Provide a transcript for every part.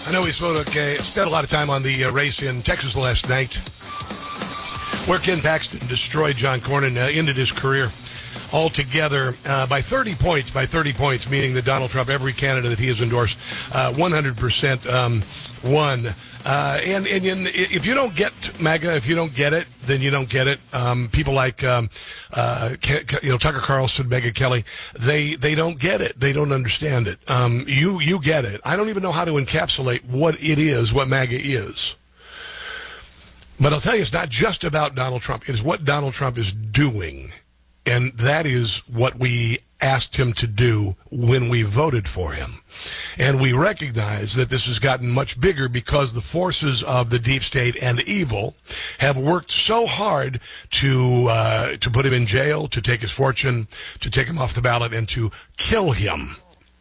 I know we spent a lot of time on the race in Texas last night, where Ken Paxton destroyed John Cornyn, ended his career altogether by 30 points. By 30 points, meaning that Donald Trump, every candidate that he has endorsed, 100% won. And if you don't get MAGA, if you don't get it, then you don't get it. People like Tucker Carlson, Megyn Kelly, they don't get it. They don't understand it. You get it. I don't even know how to encapsulate what it is, what MAGA is. But I'll tell you, it's not just about Donald Trump. It is what Donald Trump is doing. And that is what we asked him to do when we voted for him. And we recognize that this has gotten much bigger because the forces of the deep state and evil have worked so hard to put him in jail, to take his fortune, to take him off the ballot, and to kill him.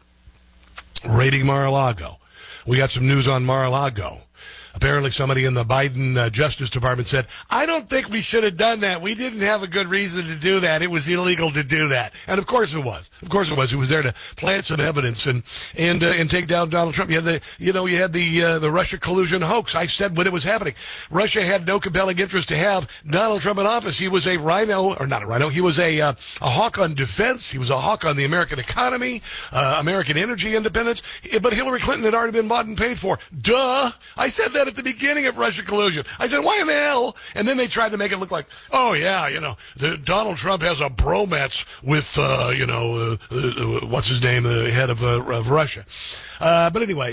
Raiding Mar-a-Lago. We got some news on Mar-a-Lago. Apparently somebody in the Biden Justice Department said, I don't think we should have done that. We didn't have a good reason to do that. It was illegal to do that. And of course it was. Of course it was. It was there to plant some evidence and take down Donald Trump. You had the Russia collusion hoax. I said when it was happening, Russia had no compelling interest to have Donald Trump in office. He was a rhino, or not a rhino. He was a hawk on defense. He was a hawk on the American economy, American energy independence. But Hillary Clinton had already been bought and paid for. Duh. I said that at the beginning of Russia collusion. I said, why in the hell? And then they tried to make it look like, oh, yeah, Donald Trump has a bromance with, what's his name, the head of Russia. But anyway,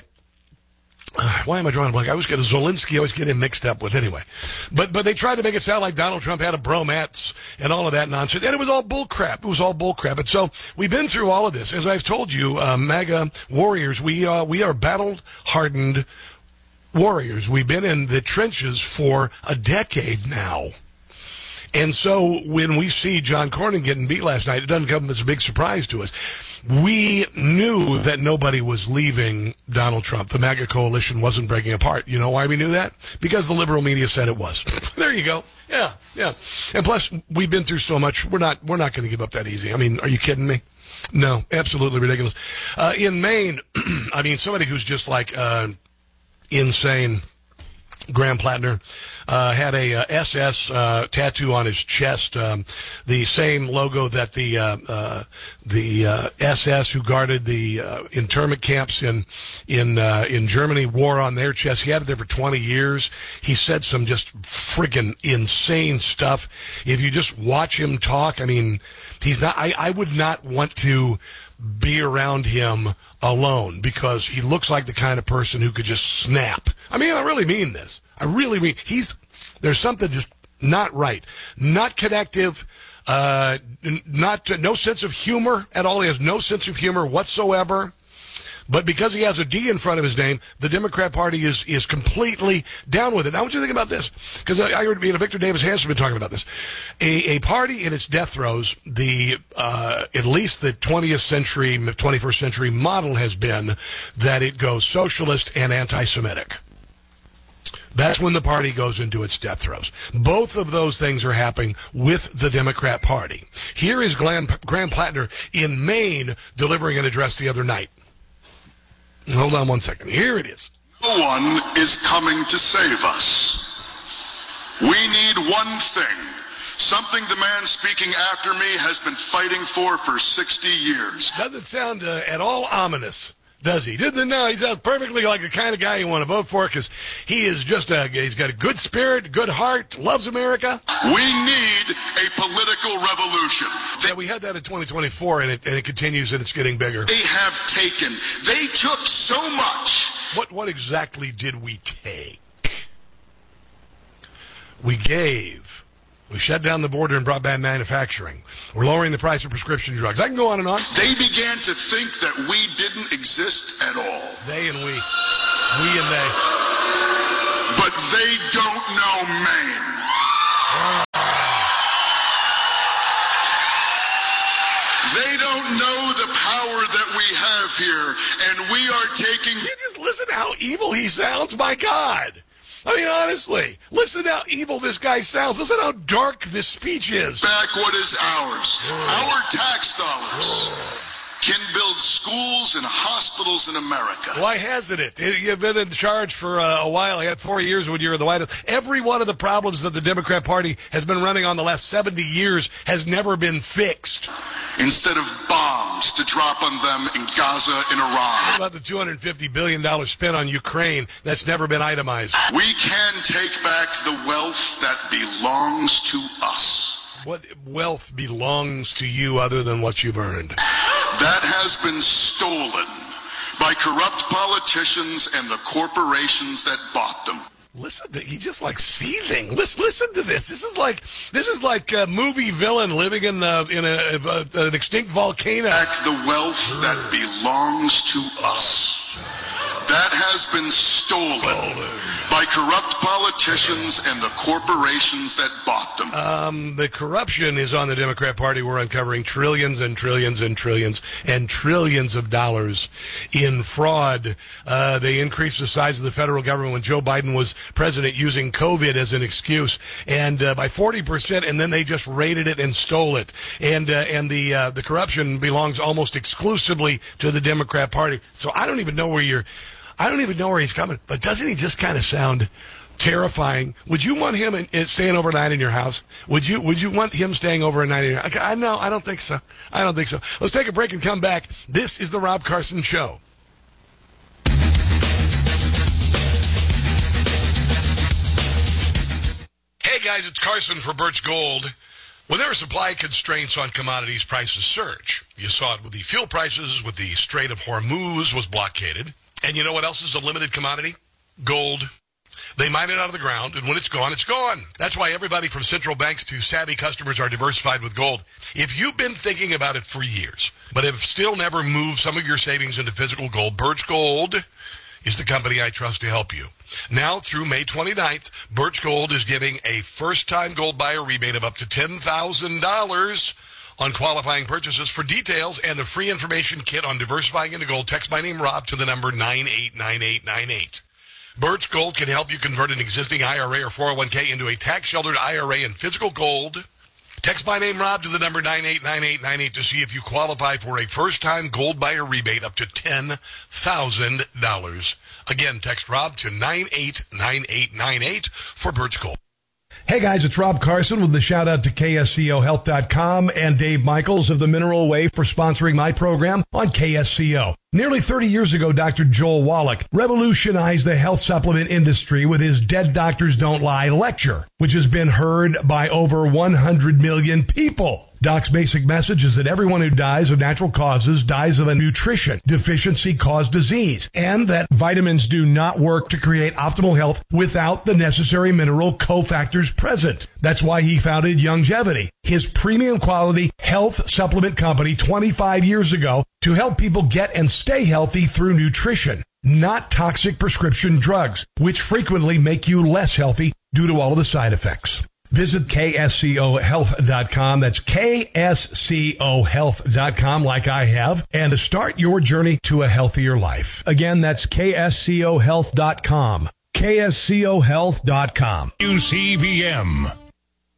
why am I drawing a blank? I always get Zelensky, I always get him mixed up with anyway. But they tried to make it sound like Donald Trump had a bromance and all of that nonsense. And it was all bullcrap. It was all bullcrap. And so we've been through all of this. As I've told you, MAGA warriors, we are battle-hardened warriors. We've been in the trenches for a decade now. And so when we see John Cornyn getting beat last night, it doesn't come as a big surprise to us. We knew that nobody was leaving Donald Trump. The MAGA coalition wasn't breaking apart. You know why we knew that? Because the liberal media said it was. There you go. Yeah. And plus, we've been through so much. We're not going to give up that easy. I mean, are you kidding me? No, absolutely ridiculous. In Maine, I mean, somebody who's just like insane, Graham Plattner, had a SS tattoo on his chest, the same logo that the SS who guarded the internment camps in Germany wore on their chest. He had it there for 20 years. He said some just freaking insane stuff. If you just watch him talk, I mean, he's not. I would not want to be around him alone because he looks like the kind of person who could just snap. I mean, I really mean this. I really mean there's something just not right, not connective, no sense of humor at all. He has no sense of humor whatsoever. But because he has a D in front of his name, the Democrat Party is completely down with it. Now, what do you think about this? Because I heard Victor Davis Hanson been talking about this. A party in its death throes, at least the 21st century model has been that it goes socialist and anti-Semitic. That's when the party goes into its death throes. Both of those things are happening with the Democrat Party. Here is Graham Plattner in Maine delivering an address the other night. Hold on one second. Here it is. No one is coming to save us. We need one thing. Something the man speaking after me has been fighting for 60 years. Doesn't sound at all ominous, does he? No, he sounds perfectly like the kind of guy you want to vote for because he is just he's got a good spirit, good heart, loves America. We need a political revolution. Yeah, we had that in 2024, and it continues, and it's getting bigger. They took so much. What exactly did we take? We gave. We shut down the border and brought back manufacturing. We're lowering the price of prescription drugs. I can go on and on. They began to think that we didn't exist at all. They and we. We and they. But they don't know Maine. They don't know the power that we have here, and we are taking... You just listen to how evil he sounds, my God. I mean, honestly, listen to how evil this guy sounds. Listen how dark this speech is. Back what is ours, our tax dollars. can build schools and hospitals in America. Why hasn't it? You've been in charge for a while. You had 4 years when you were in the White House. Every one of the problems that the Democrat Party has been running on the last 70 years has never been fixed. Instead of bombs to drop on them in Gaza and Iran. What about the $250 billion spent on Ukraine that's never been itemized? We can take back the wealth that belongs to us. What wealth belongs to you other than what you've earned? That has been stolen by corrupt politicians and the corporations that bought them. Listen, he's just like seething. Listen to this. This is like a movie villain living in an extinct volcano. Back the wealth that belongs to us. That has been stolen by corrupt politicians and the corporations that bought them. The corruption is on the Democrat Party. We're uncovering trillions and trillions and trillions and trillions of dollars in fraud. They increased the size of the federal government when Joe Biden was president using COVID as an excuse, and by 40%, and then they just raided it and stole it. And the corruption belongs almost exclusively to the Democrat Party. So I don't even know where he's coming, but doesn't he just kind of sound terrifying? Would you want him staying overnight in your house? Would you want him staying overnight in your house? No, I don't think so. Let's take a break and come back. This is the Rob Carson Show. Hey guys, it's Carson for Birch Gold. When there are supply constraints on commodities, prices surge. You saw it with the fuel prices, with the Strait of Hormuz was blockaded. And you know what else is a limited commodity? Gold. They mine it out of the ground, and when it's gone, it's gone. That's why everybody from central banks to savvy customers are diversified with gold. If you've been thinking about it for years, but have still never moved some of your savings into physical gold, Birch Gold is the company I trust to help you. Now, through May 29th, Birch Gold is giving a first-time gold buyer rebate of up to $10,000 on qualifying purchases. For details and a free information kit on diversifying into gold, text my name, Rob, to the number 989898. Birch Gold can help you convert an existing IRA or 401k into a tax-sheltered IRA in physical gold. Text my name, Rob, to the number 989898 to see if you qualify for a first-time gold buyer rebate up to $10,000. Again, text Rob to 989898 for Birch Gold. Hey guys, it's Rob Carson with the shout out to KSCOHealth.com and Dave Michaels of the Mineral Way for sponsoring my program on KSCO. Nearly 30 years ago, Dr. Joel Wallach revolutionized the health supplement industry with his Dead Doctors Don't Lie lecture, which has been heard by over 100 million people. Doc's basic message is that everyone who dies of natural causes dies of a nutrition deficiency caused disease, and that vitamins do not work to create optimal health without the necessary mineral cofactors present. That's why he founded Youngevity, his premium quality health supplement company 25 years ago, to help people get and stay healthy through nutrition, not toxic prescription drugs, which frequently make you less healthy due to all of the side effects. Visit KSCOHealth.com. That's KSCOHealth.com, like I have, and to start your journey to a healthier life. Again, that's KSCOHealth.com. KSCOHealth.com. UCVM.